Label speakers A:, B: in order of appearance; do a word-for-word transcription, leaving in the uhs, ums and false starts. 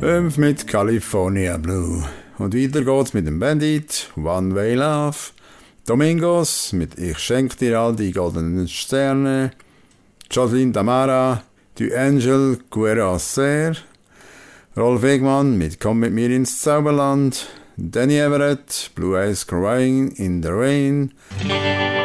A: Fünf mit California Blue. Und weiter geht's mit dem Bandit, One Way Love. Domingos mit Ich schenk dir all die goldenen Sterne. Jocelyn Damara, Du Angel Cuirassier. Rolf Wegmann mit Komm mit mir ins Zauberland. Danny Everett, Blue Eyes Crying in the Rain.